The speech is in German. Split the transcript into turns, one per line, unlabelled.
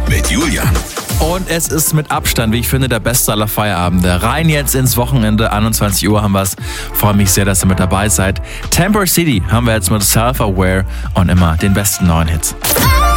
mit Julian.
Und es ist mit Abstand, wie ich finde, der beste aller Feierabende. Rein jetzt ins Wochenende, 21 Uhr haben wir es. Freue mich sehr, dass ihr mit dabei seid. Temper City haben wir jetzt mit Self-Aware und immer den besten neuen Hits.